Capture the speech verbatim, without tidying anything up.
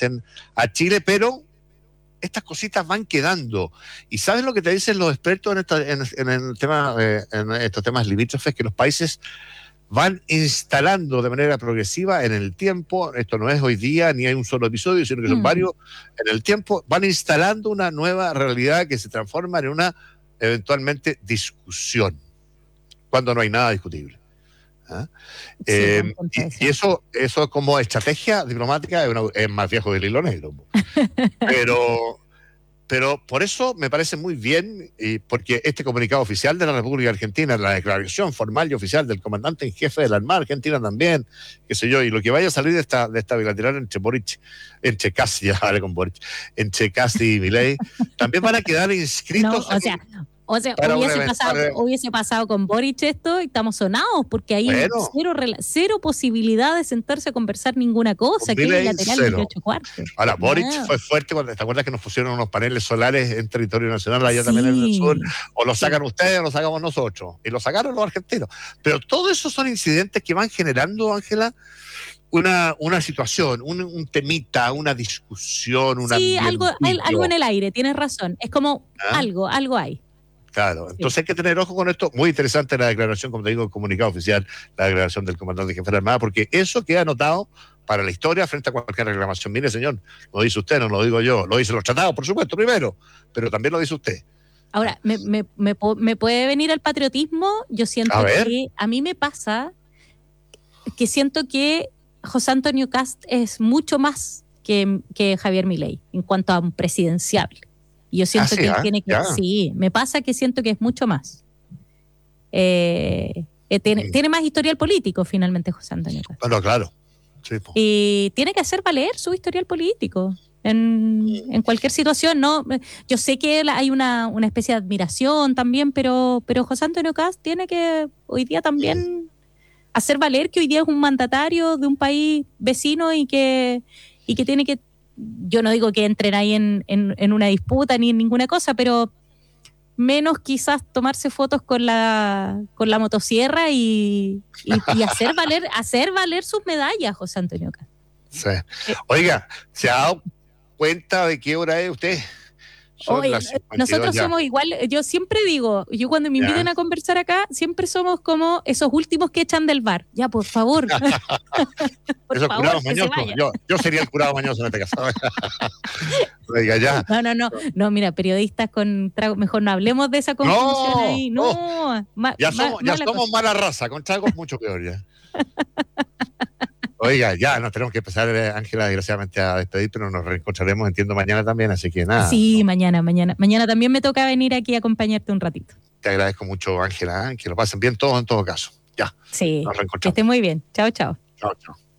favorecen a Chile, pero estas cositas van quedando. ¿Y sabes lo que te dicen los expertos en, esta, en, en el tema, eh, en estos temas limítrofes? Que los países van instalando de manera progresiva en el tiempo, esto no es hoy día ni hay un solo episodio, sino que son mm. varios, en el tiempo van instalando una nueva realidad que se transforma en una eventualmente discusión, cuando no hay nada discutible. ¿Ah? Sí, eh, y, y eso, eso como estrategia diplomática es, una, es más viejo que el hilo negro. Pero... Pero por eso me parece muy bien, y porque este comunicado oficial de la República Argentina, la declaración formal y oficial del comandante en jefe de la Armada Argentina también, qué sé yo, y lo que vaya a salir de esta, de esta bilateral entre Boric, entre Casi, ya vale con Boric, entre Casi y Milei, también van a quedar inscritos. No, o sea, O sea, hubiese pasado, hubiese pasado con Boric esto y estamos sonados, porque hay bueno, cero, cero posibilidad de sentarse a conversar ninguna cosa, que es bilateral veintiocho cuartos. Ahora, Boric wow. fue fuerte cuando, ¿te acuerdas que nos pusieron unos paneles solares en territorio nacional, allá sí. también en el sur? O lo sacan sí. ustedes o lo sacamos nosotros. Y lo sacaron los argentinos. Pero todo eso son incidentes que van generando, Ángela, Una, una situación, un, un temita, una discusión, una sí, algo, hay, algo en el aire, tienes razón. Es como ¿Ah? algo, algo hay. Claro, entonces sí. hay que tener ojo con esto. Muy interesante la declaración, como te digo, el comunicado oficial, la declaración del comandante jefe de la Armada, porque eso queda anotado para la historia frente a cualquier reclamación. Mire, señor, lo dice usted, no lo digo yo. Lo dicen los tratados, por supuesto, primero, pero también lo dice usted. Ahora, me, me, me, me puede venir el patriotismo. Yo siento a que a mí me pasa que siento que José Antonio Kast es mucho más que, que Javier Milei en cuanto a un presidenciable. Yo siento ah, sí, que él ¿eh? tiene que... Ya. Sí, me pasa que siento que es mucho más. Eh, eh, tiene, sí. tiene más historial político, finalmente, José Antonio Kast. Bueno, claro. Sí, y tiene que hacer valer su historial político en, en cualquier situación, ¿no? Yo sé que hay una, una especie de admiración también, pero, pero José Antonio Kast tiene que hoy día también hacer valer que hoy día es un mandatario de un país vecino y que, y que tiene que... Yo no digo que entren ahí en, en, en una disputa ni en ninguna cosa, pero menos quizás tomarse fotos con la con la motosierra y, y, y hacer valer hacer valer sus medallas, José Antonio Kast. Sí. Oiga, ¿se ha dado cuenta de qué hora es usted? Oye, nosotros ya. somos igual, yo siempre digo, yo cuando me inviten ya. a conversar acá, siempre somos como esos últimos que echan del bar. Ya, por favor. por Esos favor, curados mañosos. Yo, yo sería el curado mañoso en este caso. Oiga, ya. No, no, no, no, mira, periodistas con trago, mejor no hablemos de esa confusión no, ahí. No, no. Ma, ya somos, ma, ya somos mala raza, con tragos mucho peor ya. Oiga, ya nos tenemos que empezar, Ángela, desgraciadamente a despedir, pero nos reencontraremos, entiendo, mañana también, así que nada. Sí, no. mañana, mañana. Mañana también me toca venir aquí a acompañarte un ratito. Te agradezco mucho, Ángela, ¿eh? Que lo pasen bien todos en todo caso. Ya. Sí, nos reencontramos. Que esté muy bien. Chao, chao. Chao, chao.